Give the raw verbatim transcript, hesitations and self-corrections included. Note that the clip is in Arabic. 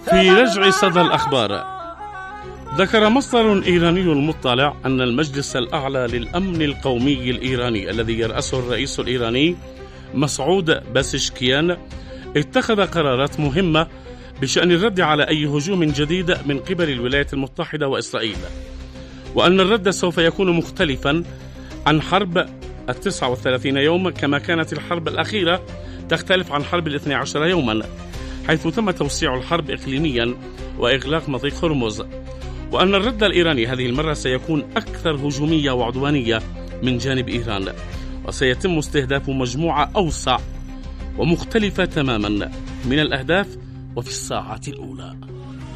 في رجع صدى الأخبار، ذكر مصدر إيراني مطلع أن المجلس الأعلى للأمن القومي الإيراني الذي يرأسه الرئيس الإيراني مسعود بازشكيان اتخذ قرارات مهمة بشأن الرد على أي هجوم جديد من قبل الولايات المتحدة وإسرائيل، وأن الرد سوف يكون مختلفا عن حرب التسعة والثلاثين يوم كما كانت الحرب الأخيرة تختلف عن حرب الاثنى عشر يوما، حيث تم توسيع الحرب إقليميا وإغلاق مضيق هرمز، وأن الرد الإيراني هذه المرة سيكون أكثر هجومية وعدوانية من جانب إيران، وسيتم استهداف مجموعة أوسع ومختلفة تماما من الأهداف وفي الساعة الأولى.